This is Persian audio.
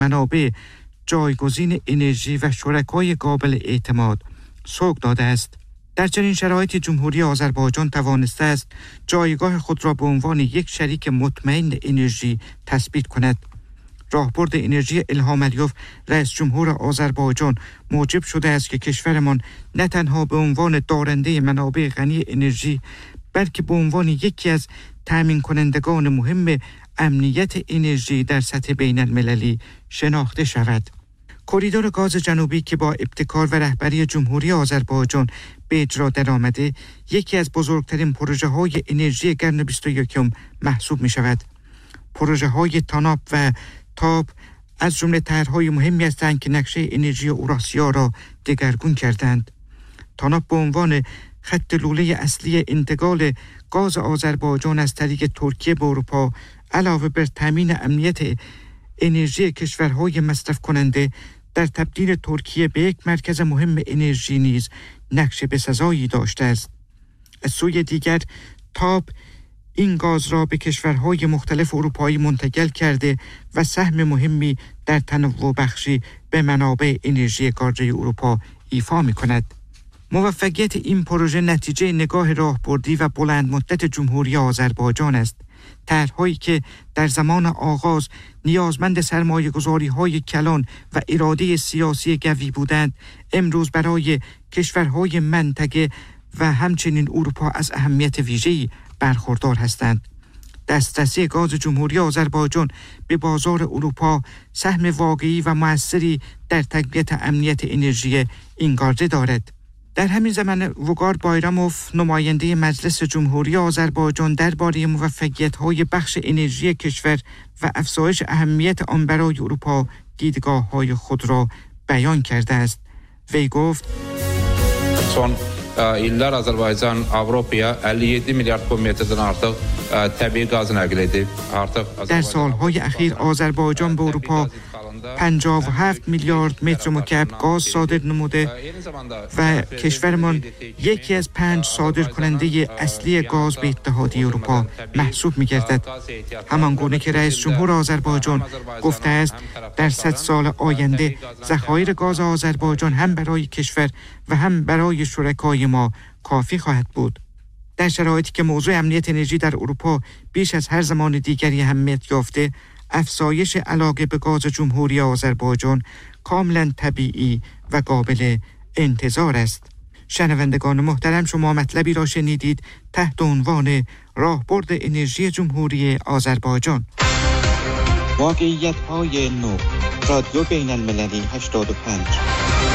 منابع جایگزین انرژی و شرکای قابل اعتماد سوق داده است. در چنین شرایطی جمهوری آذربایجان توانسته است جایگاه خود را به عنوان یک شریک مطمئن انرژی تثبیت کند. راهبرد انرژی الهام علیوف رئیس جمهور آذربایجان موجب شده است که کشورمان نه تنها به عنوان دارنده منابع غنی انرژی بلکه به عنوان یکی از تامین کنندگان مهم امنیت انرژی در سطح بین المللی شناخته شود. کریدور گاز جنوبی که با ابتکار و رهبری جمهوری آذربایجان به اجرا درآمده یکی از بزرگترین پروژه‌های انرژی قرن 21 محسوب می‌شود. پروژه‌های تاناپ و تاب از جمله طرح‌های مهمی هستند که نقشه انرژی اوراسیا را دگرگون کردند. تاناپ به عنوان خط لوله اصلی انتقال گاز آذربایجان از طریق ترکیه به اروپا علاوه بر تامین امنیت انرژی کشورهای مصرف کننده در تبدیل ترکیه به یک مرکز مهم انرژی نیز نقش بسزایی داشته است. از سوی دیگر تاب این گاز را به کشورهای مختلف اروپایی منتقل کرده و سهم مهمی در تنوع بخشی به منابع انرژی قاره اروپا ایفا می‌کند. موفقیت این پروژه نتیجه نگاه راهبردی و بلند مدت جمهوری آذربایجان است. طرح‌هایی که در زمان آغاز نیازمند سرمایه‌گذاری‌های کلان و اراده سیاسی قوی بودند، امروز برای کشورهای منطقه و همچنین اروپا از اهمیت ویژه‌ای برخوردار هستند. دسترسی گاز جمهوری آذربایجان به بازار اروپا سهم واقعی و مؤثری در تقویت امنیت انرژی این قاره دارد. در همین زمان وقار بایراموف نماینده مجلس جمهوری آذربایجان درباره موفقیت‌های بخش انرژی کشور و افزایش اهمیت آن برای اروپا دیدگاه‌های خود را بیان کرده است. وی گفت: son illər Azərbaycan Avropaya 57 milyard kubmetrdən artıq təbii qaz nəql edib. در سالهای اخیر آذربایجان به اروپا 57 میلیارد متر مکعب گاز صادر نموده و کشورمان یکی از 5 صادر کننده اصلی گاز به اتحادیه اروپا محسوب می‌گردد. همان گونه که رئیس جمهور آذربایجان گفته است در 100 سال آینده ذخایر گاز آذربایجان هم برای کشور و هم برای شرکای ما کافی خواهد بود. در شرایطی که موضوع امنیت انرژی در اروپا بیش از هر زمان دیگری اهمیت یافته، افزایش علاقه به گاز جمهوری آذربایجان کاملا طبیعی و قابل انتظار است. شنوندگان محترم، شما مطلبی را شنیدید تحت عنوان راهبرد انرژی جمهوری آذربایجان. واقعیت‌های نو، رادیو بین المللی 85.